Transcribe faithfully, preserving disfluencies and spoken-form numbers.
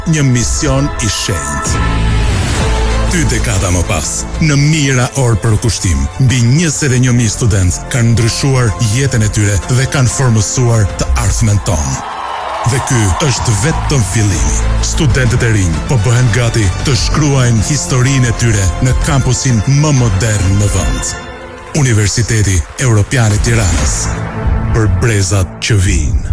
një mision i shenjtë. Dy dekada më pas, në mijëra orë për kushtim, mbi njëzet e një mijë studentë kanë ndryshuar jetën e tyre dhe kanë formësuar të ardhmen tonë. Dhe ky është vetëm fillimi. Studentët e rinj po bëhen gati të shkruajnë historinë e tyre në kampusin më modern në vend. Universiteti Evropian i Tiranës. Për brezat që vijnë.